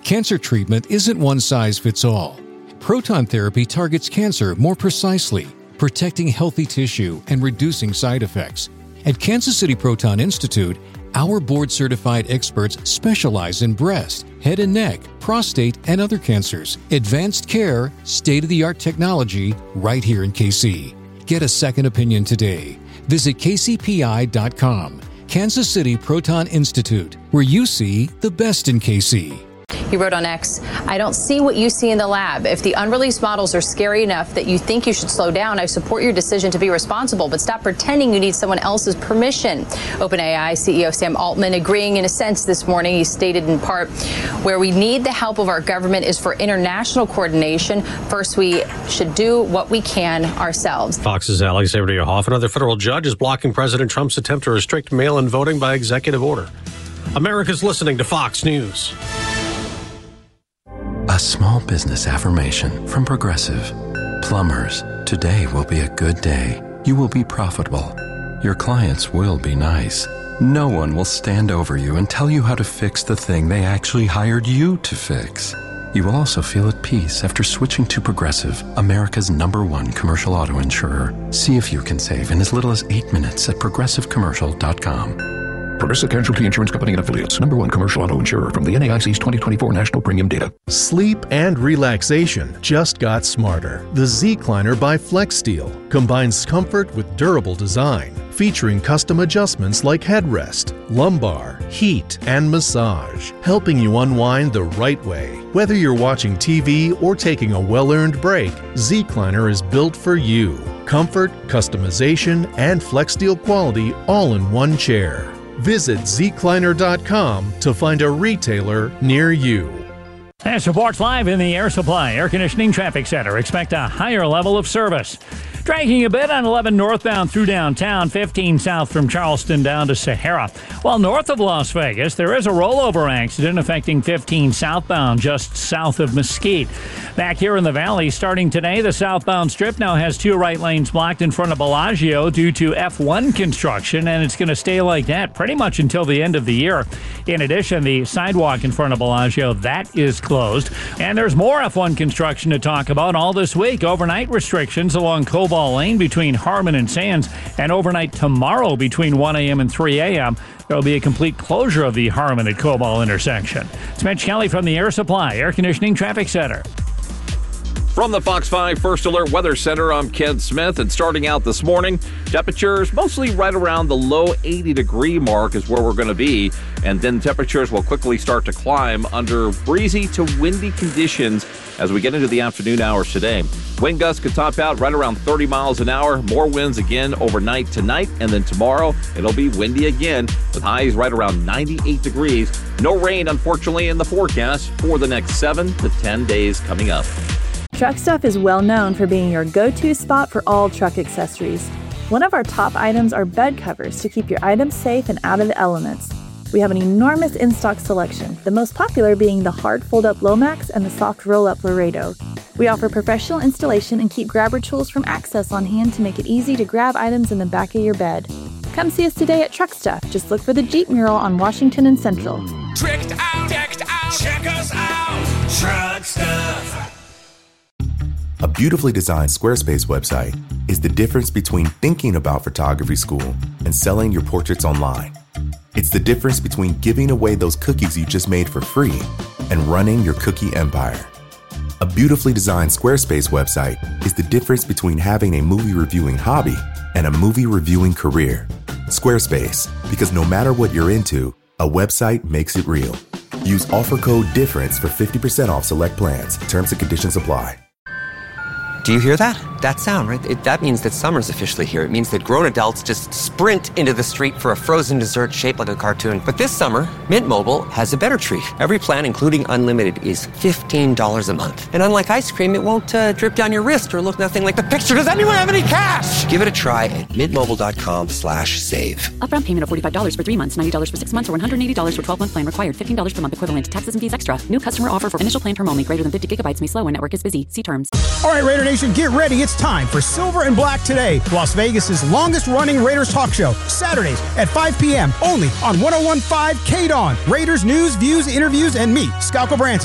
Cancer treatment isn't one size fits all. Proton therapy targets cancer more precisely, protecting healthy tissue and reducing side effects. At Kansas City Proton Institute, our board-certified experts specialize in breast, head and neck, prostate, and other cancers. Advanced care, state-of-the-art technology, right here in KC. Get a second opinion today. Visit kcpi.com. Kansas City Proton Institute, where you see the best in KC. He wrote on X, I don't see what you see in the lab. If the unreleased models are scary enough that you think you should slow down, I support your decision to be responsible, but stop pretending you need someone else's permission. OpenAI CEO Sam Altman agreeing in a sense this morning. He stated in part, where we need the help of our government is for international coordination. First, we should do what we can ourselves. Fox's Alexandria Hoff. Another federal judge is blocking President Trump's attempt to restrict mail-in voting by executive order. America's listening to Fox News. A small business affirmation from Progressive. Plumbers, today will be a good day. You will be profitable. Your clients will be nice. No one will stand over you and tell you how to fix the thing they actually hired you to fix. You will also feel at peace after switching to Progressive, America's #1 commercial auto insurer. See if you can save in as little as 8 minutes at progressivecommercial.com. Progressive Casualty Insurance Company and Affiliates. #1 commercial auto insurer from the NAIC's 2024 National Premium Data. Sleep and relaxation just got smarter. The Zecliner by FlexSteel combines comfort with durable design, featuring custom adjustments like headrest, lumbar, heat, and massage, helping you unwind the right way. Whether you're watching TV or taking a well-earned break, Zecliner is built for you. Comfort, customization, and FlexSteel quality all in one chair. Visit Zecliner.com to find a retailer near you. And Sports Live in the Air Supply Air Conditioning Traffic Center. Expect a higher level of service. Dragging a bit on 11 northbound through downtown, 15 south from Charleston down to Sahara. While north of Las Vegas, there is a rollover accident affecting 15 southbound just south of Mesquite. Back here in the valley, starting today, the southbound strip now has 2 right lanes blocked in front of Bellagio due to F1 construction, and it's going to stay like that pretty much until the end of the year. In addition, the sidewalk in front of Bellagio, that is closed. And there's more F1 construction to talk about all this week. Overnight restrictions along Cobalt Lane between Harmon and Sands, and overnight tomorrow between 1 a.m. and 3 a.m. There will be a complete closure of the Harmon at Cobalt intersection. It's Mitch Kelly from the Air Supply Air Conditioning Traffic Center. From the Fox 5 First Alert Weather Center, I'm Ken Smith, and starting out this morning, temperatures mostly right around the low 80-degree mark is where we're going to be, and then temperatures will quickly start to climb under breezy to windy conditions as we get into the afternoon hours today. Wind gusts could top out right around 30 miles an hour. More winds again overnight tonight, and then tomorrow it'll be windy again with highs right around 98 degrees. No rain, unfortunately, in the forecast for the next 7 to 10 days coming up. Truck Stuff is well known for being your go-to spot for all truck accessories. One of our top items are bed covers to keep your items safe and out of the elements. We have an enormous in-stock selection, the most popular being the hard fold-up Lomax and the soft roll-up Laredo. We offer professional installation and keep grabber tools from Access on hand to make it easy to grab items in the back of your bed. Come see us today at Truck Stuff. Just look for the Jeep mural on Washington and Central. Check us out, Truck Stuff. A beautifully designed Squarespace website is the difference between thinking about photography school and selling your portraits online. It's the difference between giving away those cookies you just made for free and running your cookie empire. A beautifully designed Squarespace website is the difference between having a movie reviewing hobby and a movie reviewing career. Squarespace, because no matter what you're into, a website makes it real. Use offer code DIFFERENCE for 50% off select plans. Terms and conditions apply. Do you hear that? That sound, right? That means that summer's officially here. It means that grown adults just sprint into the street for a frozen dessert shaped like a cartoon. But this summer, Mint Mobile has a better treat. Every plan, including unlimited, is $15 a month. And unlike ice cream, it won't drip down your wrist or look nothing like the picture. Does anyone have any cash? Give it a try at mintmobile.com/save. Upfront payment of $45 for 3 months, $90 for 6 months, or $180 for 12-month plan required. $15 per month equivalent. Taxes and fees extra. New customer offer for initial plan term only. Greater than 50 gigabytes may slow when network is busy. See terms. All right, Raider Nation, get ready. It's time for Silver and Black Today, Las Vegas's longest-running Raiders talk show. Saturdays at 5 p.m. only on 101.5 KDON. Raiders news, views, interviews, and me, Scalco Branson.